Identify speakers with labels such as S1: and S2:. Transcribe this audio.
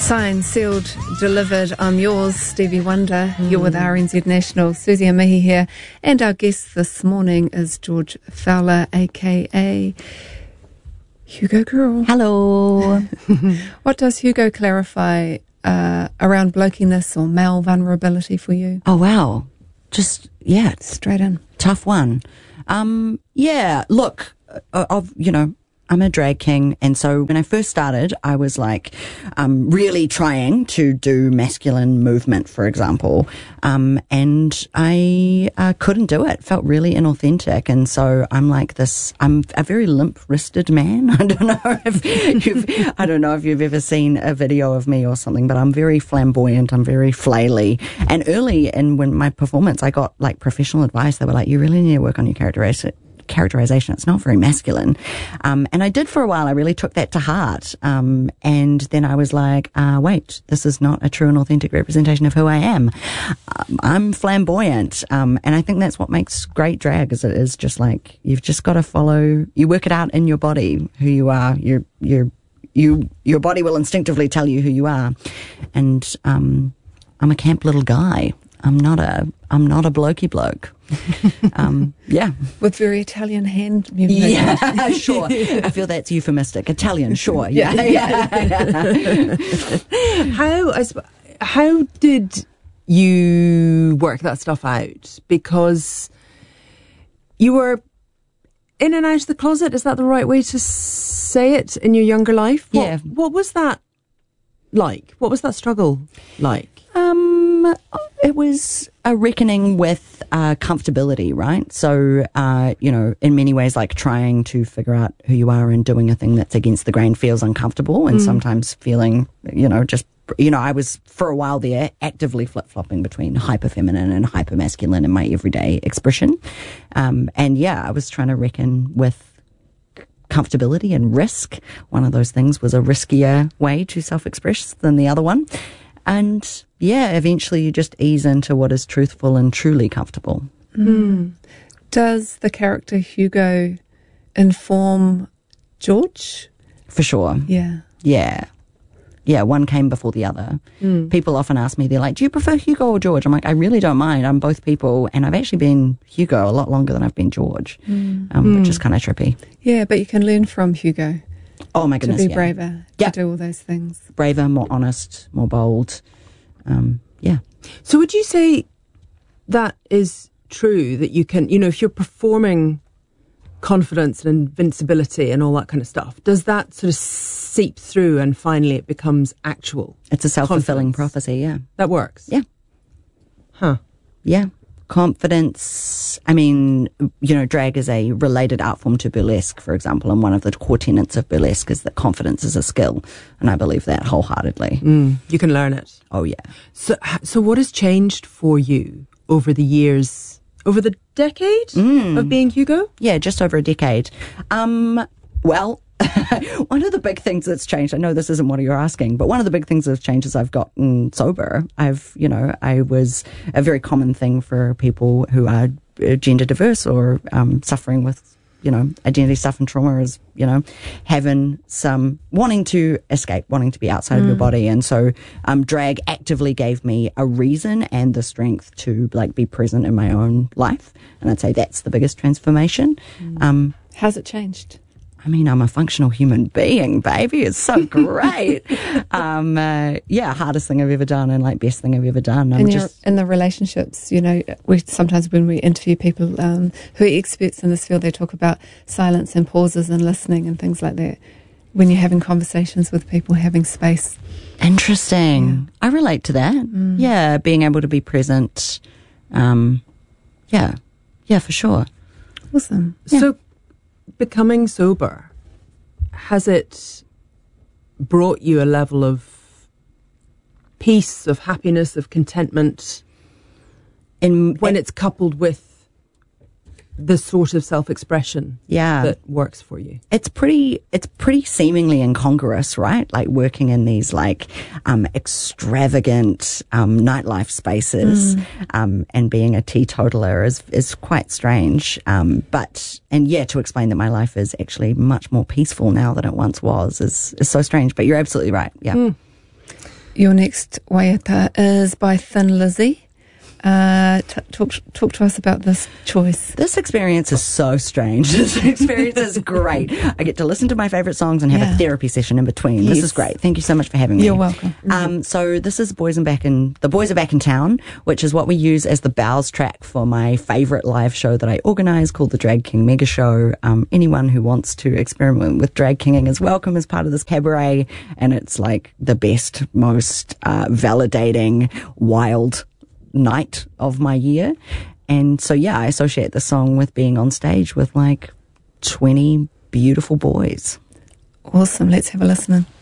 S1: Signed, sealed, delivered. I'm yours, Stevie Wonder. You're with RNZ National. Susie Amihi here. And our guest this morning is George Fowler, a.k.a. Hugo Girl.
S2: Hello.
S1: What does Hugo clarify around blokiness or male vulnerability for you?
S2: Oh, wow. Just, yeah.
S1: Straight in.
S2: Tough one. Look, I'm a drag king, and so when I first started, I was like really trying to do masculine movement, for example, and I couldn't do it. Felt really inauthentic, and so I'm a very limp-wristed man. I don't know if you've ever seen a video of me or something, but I'm very flamboyant. I'm very flaily, and early when my performance, I got like professional advice. They were like, "You really need to work on your characterization. It's not very masculine." And I did for a while. I really took that to heart. And then I was like, wait, this is not a true and authentic representation of who I am. I'm flamboyant. And I think that's what makes great drag, is it is just like, you've just got to you work it out in your body, who you are. Your body will instinctively tell you who you are. And, I'm a camp little guy. I'm not a blokey bloke. Yeah.
S1: With very Italian hand movement.
S2: Yeah, sure. I feel that's euphemistic. Italian, sure. Yeah.
S3: How did you work that stuff out? Because you were in and out of the closet. Is that the right way to say it in your younger life? What was that like? What was that struggle like?
S2: It was a reckoning with comfortability, right? So, in many ways, like trying to figure out who you are and doing a thing that's against the grain feels uncomfortable, and sometimes feeling, I was for a while there actively flip-flopping between hyper-feminine and hyper-masculine in my everyday expression. I was trying to reckon with comfortability and risk. One of those things was a riskier way to self-express than the other one. And eventually you just ease into what is truthful and truly comfortable.
S1: Mm. Does the character Hugo inform George?
S2: For sure.
S1: Yeah.
S2: Yeah, one came before the other. People often ask me, they're like, do you prefer Hugo or George? I'm like, I really don't mind. I'm both people. And I've actually been Hugo a lot longer than I've been George, which is kind of trippy.
S1: Yeah, but you can learn from Hugo.
S2: Oh my goodness,
S1: to be braver, to do all those things.
S2: Braver, more honest, more bold.
S3: So would you say that is true, that you can, if you're performing confidence and invincibility and all that kind of stuff, does that sort of seep through and finally it becomes actual?
S2: It's a self-fulfilling prophecy, yeah.
S3: That works?
S2: Yeah.
S3: Huh.
S2: Yeah. Confidence, drag is a related art form to burlesque, for example, and one of the core tenets of burlesque is that confidence is a skill, and I believe that wholeheartedly.
S3: You can learn it.
S2: Oh, yeah.
S3: So what has changed for you over the years, over the decade of being Hugo?
S2: Yeah, just over a decade. One of the big things that's changed, I know this isn't what you're asking, but one of the big things that's changed is I've gotten sober. I was a very common thing for people who are gender diverse or suffering with, identity stuff and trauma is, having some wanting to escape, wanting to be outside of your body. And so drag actively gave me a reason and the strength to be present in my own life. And I'd say that's the biggest transformation.
S1: How's it changed?
S2: I'm a functional human being, baby. It's so great. Hardest thing I've ever done and best thing I've ever done.
S1: In the relationships, we sometimes when we interview people who are experts in this field, they talk about silence and pauses and listening and things like that. When you're having conversations with people, having space.
S2: Interesting. Yeah. I relate to that. Yeah, being able to be present. Yeah, for sure.
S1: Awesome.
S3: Yeah. So, becoming sober, has it brought you a level of peace, of happiness, of contentment when it's coupled with the sort of self-expression that works for you?
S2: It's pretty seemingly incongruous, right? Like working in these extravagant nightlife spaces and being a teetotaler is quite strange. To explain that my life is actually much more peaceful now than it once was is so strange. But you're absolutely right. Yeah.
S1: Your next waiata is by Thin Lizzy. Talk to us about this choice.
S2: This experience is so strange. This experience is great. I get to listen to my favourite songs and have a therapy session in between.
S1: Yes.
S2: This is great. Thank you so much for having me.
S1: You're welcome.
S2: So this is The Boys Are Back in Town, which is what we use as the bows track for my favourite live show that I organise called the Drag King Mega Show. Anyone who wants to experiment with drag kinging is welcome as part of this cabaret, and it's like the best, most validating, wild night of my year. And so I associate the song with being on stage with like 20 beautiful boys.
S1: Awesome. Let's have a listen.